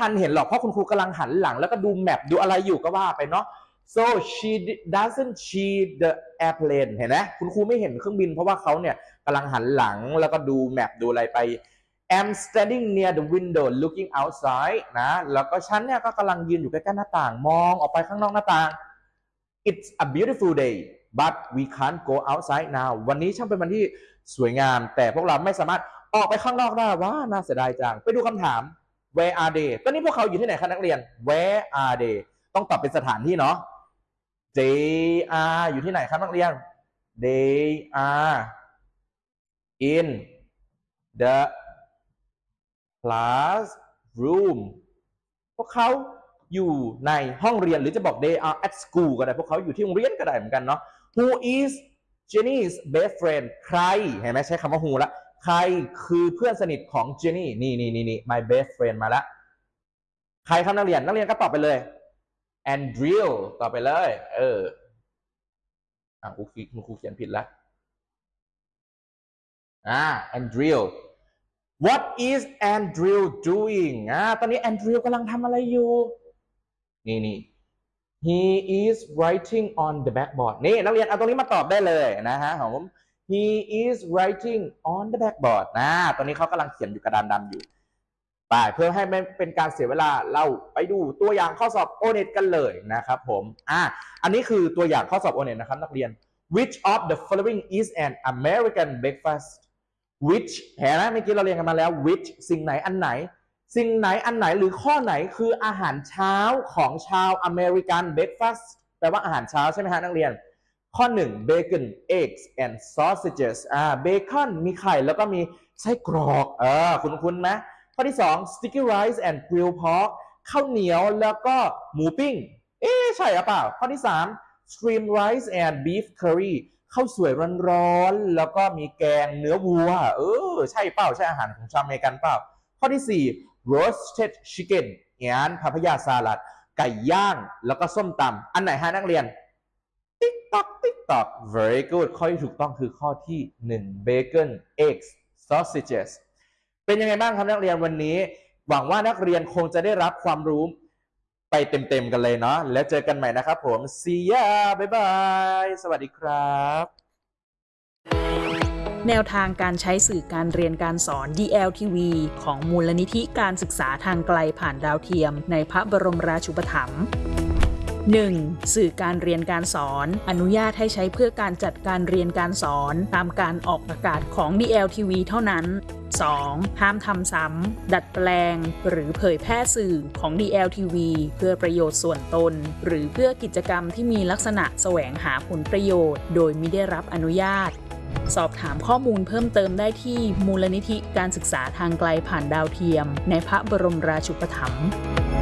ทันเห็นหรอกเพราะคุณครูกำลังหันหลังแล้วก็ดูแมปดูอะไรอยู่ก็ว่าไปเนาะ so she doesn't see the airplane เห็นไหมคุณครูไม่เห็นเครื่องบินเพราะว่าเขาเนี่ยกำลังหันหลังแล้วก็ดูแมปดูอะไรไป I'm standing near the window looking outside นะแล้วก็ฉันเนี่ยก็กำลังยืนอยู่ใกล้ๆหน้าต่างมองออกไปข้างนอกหน้าต่าง It's a beautiful day but we can't go outside now วันนี้ช่างเป็นวันที่สวยงามแต่พวกเราไม่สามารถออกไปข้างนอกได้ว่าน่าเสียดายจังไปดูคำถาม Where are they ตอนนี้พวกเขาอยู่ที่ไหนคะนักเรียน Where are they ต้องตอบเป็นสถานที่เนาะ They are อยู่ที่ไหนครับนักเรียน They are in the classroom พวกเขาอยู่ในห้องเรียนหรือจะบอก they are at school ก็ได้พวกเขาอยู่ที่โรงเรียนก็ได้เหมือนกันเนาะ Who is Jenny's best friend ใครเห็นไหมใช้คำว่า who ละใครคือเพื่อนสนิทของ Jenny นี่ my best friend มาละใครครับนักเรียนก็ตอบไปเลย Andrew ตอบไปเลยครูเขียนผิดแล้วAndrew What is Andrew doing ตอนนี้ Andrew กำลังทำอะไรอยู่นี่ He is writing on the blackboard นี่นักเรียนเอาตรงนี้มาตอบได้เลยนะฮะผม He is writing on the blackboard ตอนนี้เขากำลังเขียนอยู่กระดานดำอยู่ไปเพื่อให้ไม่เป็นการเสียเวลาเราไปดูตัวอย่างข้อสอบ O-NET กันเลยนะครับผมอันนี้คือตัวอย่างข้อสอบ O-NET นะครับนักเรียน Which of the following is an American breakfast which เห็นไหมเมื่อกี้เราเรียนกันมาแล้ว which สิ่งไหนอันไหนหรือข้อไหนคืออาหารเช้าของชาวอเมริกัน breakfast แปลว่าอาหารเช้าใช่ไหมฮะนักเรียนข้อ1 bacon eggs and sausages bacon มีไข่แล้วก็มีไส้กรอกคุ้นไหมข้อที่2 sticky rice and grilled pork ข้าวเหนียวแล้วก็หมูปิ้งใช่หรือเปล่าข้อที่3 steamed rice and beef curry ข้าวสวยร้อนๆแล้วก็มีแกงเนื้อวัวใช่เปล่าใช่อาหารของชาวอเมริกันเปล่าข้อที่4 roasted chicken and papaya salad ไก่ย่างแล้วก็ส้มตำอันไหนฮะนักเรียน ติ๊กตอก very good ข้อที่ถูกต้องคือข้อที่1 bacon eggs sausages เป็นยังไงบ้างครับนักเรียนวันนี้หวังว่านักเรียนคงจะได้รับความรู้ไปเต็มๆกันเลยเนาะแล้วเจอกันใหม่นะครับผม see ya บ๊ายบายสวัสดีครับแนวทางการใช้สื่อการเรียนการสอน DLTV ของมูลนิธิการศึกษาทางไกลผ่านดาวเทียมในพระบรมราชูปถัมภ์ 1. สื่อการเรียนการสอนอนุญาตให้ใช้เพื่อการจัดการเรียนการสอนตามการออกอากาศของ DLTV เท่านั้น 2. ห้ามทำซ้ำดัดแปลงหรือเผยแพร่สื่อของ DLTV เพื่อประโยชน์ส่วนตนหรือเพื่อกิจกรรมที่มีลักษณะแสวงหาผลประโยชน์โดยมิได้รับอนุญาตสอบถามข้อมูลเพิ่มเติมได้ที่มูลนิธิการศึกษาทางไกลผ่านดาวเทียมในพระบรมราชูปถัมภ์